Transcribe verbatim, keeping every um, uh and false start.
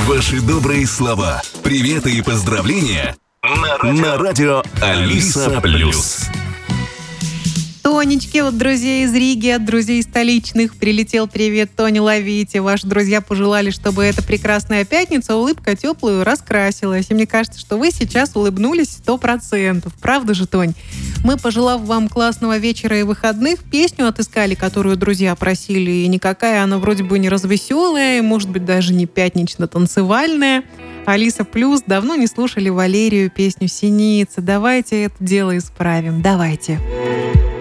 Ваши добрые слова, приветы и поздравления на радио, на радио Алиса Плюс. Тонечке от друзей из Риги, от друзей столичных прилетел привет. Тони, ловите. Ваши друзья пожелали, чтобы эта прекрасная пятница улыбка теплую раскрасилась. И мне кажется, что вы сейчас улыбнулись сто процентов. Правда же, Тонь? Мы, пожелав вам классного вечера и выходных, песню отыскали, которую друзья просили. И никакая она вроде бы не развеселая, и, может быть, даже не пятнично-танцевальная. Алиса Плюс, давно не слушали Валерию песню «Синица». Давайте это дело исправим. Давайте.